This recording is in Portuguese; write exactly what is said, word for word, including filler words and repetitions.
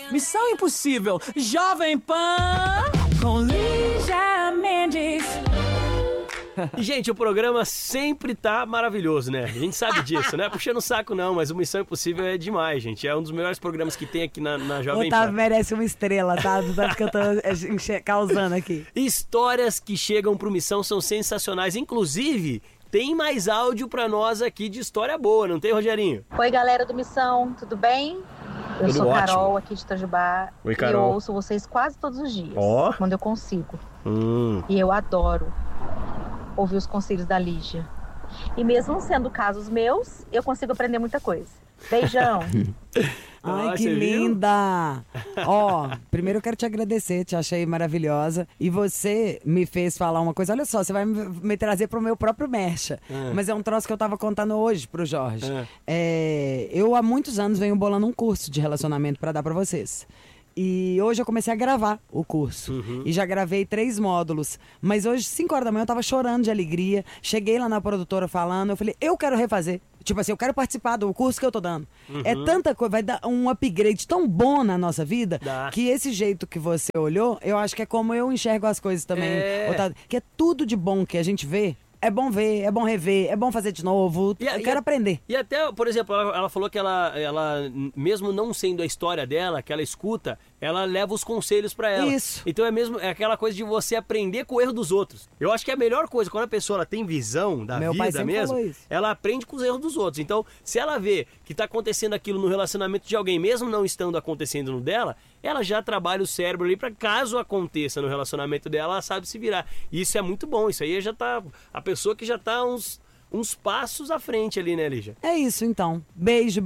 Missão Impossível, Jovem Pan, com Lígia Mendes. E, gente, o programa sempre tá maravilhoso, né? A gente sabe disso, né? Puxando o saco não, mas o Missão Impossível é demais, gente. É um dos melhores programas que tem aqui na, na Jovem Pan. O Otávio merece uma estrela, tá? Do tanto que eu tô enche- causando aqui. Histórias que chegam pro Missão são sensacionais. Inclusive, tem mais áudio pra nós aqui de história boa, não tem, Rogerinho? Oi, galera do Missão, tudo bem? Eu Tudo sou ótimo. Carol, aqui de Itajubá. Oi, E eu Carol. ouço vocês quase todos os dias, Ó. quando eu consigo. Hum. E eu adoro ouvir os conselhos da Lígia. E mesmo sendo casos meus, eu consigo aprender muita coisa. Beijão. Ai, Ah, que você viu? linda! Ó, primeiro eu quero te agradecer, te achei maravilhosa. E você me fez falar uma coisa. Olha só, você vai me, me trazer pro meu próprio Mercha. Ah. Mas é um troço que eu tava contando hoje pro Jorge. Ah. É, eu há muitos anos venho bolando um curso de relacionamento pra dar pra vocês. E hoje eu comecei a gravar o curso. Uhum. E já gravei três módulos. Mas hoje, cinco horas da manhã, eu tava chorando de alegria. Cheguei lá na produtora falando, eu falei, eu quero refazer. Tipo assim, eu quero participar do curso que eu tô dando. Uhum. É tanta coisa, vai dar um upgrade tão bom na nossa vida, Dá. que esse jeito que você olhou, eu acho que é como eu enxergo as coisas também. É. Otávio. Que é tudo de bom que a gente vê. É bom ver, é bom rever, é bom fazer de novo. E a- eu e quero a- aprender. E até, por exemplo, ela, ela falou que ela, ela, mesmo não sendo a história dela, que ela escuta, ela leva os conselhos pra ela. Isso. Então é mesmo é aquela coisa de você aprender com o erro dos outros. Eu acho que é a melhor coisa, quando a pessoa ela tem visão da Meu pai vida sempre mesmo, falou isso. ela aprende com os erros dos outros. Então, se ela vê que tá acontecendo aquilo no relacionamento de alguém, mesmo não estando acontecendo no dela, ela já trabalha o cérebro ali pra caso aconteça no relacionamento dela, ela sabe se virar. E isso é muito bom, isso aí já tá a pessoa que já tá uns uns passos à frente ali, né, Lígia? É isso então. Beijo,